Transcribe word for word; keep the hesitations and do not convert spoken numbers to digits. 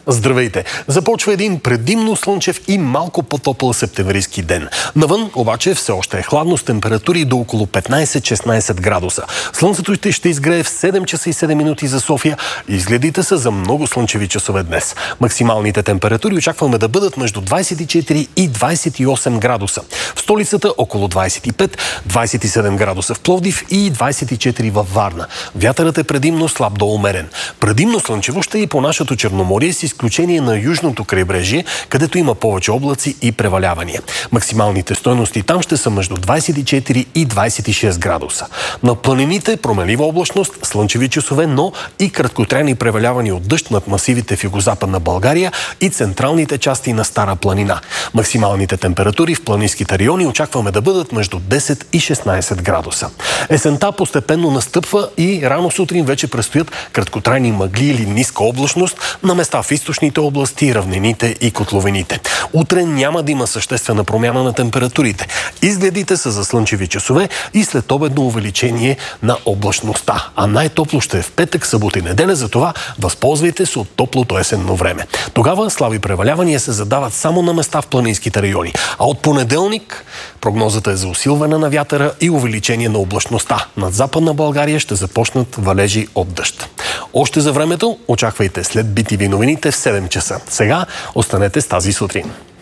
Здравейте! Започва един предимно слънчев и малко по-топъл септемврийски ден. Навън обаче все още е хладно с температури до около петнайсет-шестнайсет градуса. Слънцето ще изгрее в седем часа и седем минути за София и изгледите са за много слънчеви часове днес. Максималните температури очакваме да бъдат между двайсет и четири и двайсет и осем градуса. В столицата около двайсет и пет, двайсет и седем градуса в Пловдив и двайсет и четири във Варна. Вятърът е предимно слаб до умерен. Предимно слънчево ще е и по нашето Черноморие, с изключение на южното крайбрежие, където има повече облаци и превалявания. Максималните стойности там ще са между двайсет и четири и двайсет и шест градуса. На планините променлива облачност, слънчеви часове, но и краткотрайни превалявания от дъжд над масивите в югозападна България и централните части на Стара планина. Максималните температури в планинските райони очакваме да бъдат между десет и шестнайсет градуса. Есента постепенно настъпва и рано сутрин вече предстоят краткотрайни мъгли или ниска облачност на места в източните области, равнините и котловините. Утре няма да има съществена промяна на температурите. Изгледите са за слънчеви часове и след обедно увеличение на облачността. А най-топло ще е в петък, събота и неделя, затова възползвайте се от топлото есенно време. Тогава слаби превалявания се задават само на места в планинските райони. А от понеделник прогнозата е за усилване на вятъра и увеличение на облачността. Над Западна България ще започнат валежи от дъжд. Още за времето очаквайте след би ти ви новините в седем часа. Сега останете с тази сутрин.